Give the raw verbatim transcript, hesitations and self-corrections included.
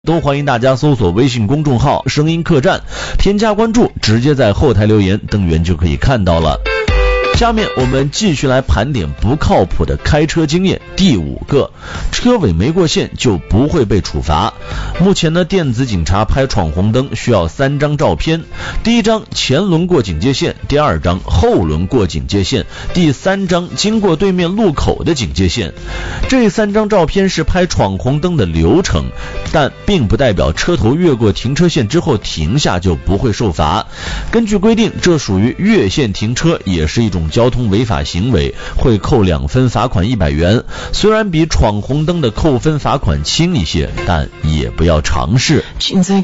都欢迎大家搜索微信公众号声音客栈，添加关注，直接在后台留言，登源就可以看到了。下面我们继续来盘点不靠谱的开车经验。第五个，车尾没过线就不会被处罚。目前呢，电子警察拍闯红灯需要三张照片，第一张前轮过警戒线，第二张后轮过警戒线，第三张经过对面路口的警戒线。这三张照片是拍闯红灯的流程，但并不代表车头越过停车线之后停下就不会受罚。根据规定，这属于越线停车，也是一种交通违法行为，会扣两分，罚款一百元。虽然比闯红灯的扣分罚款轻一些，但也不要尝试。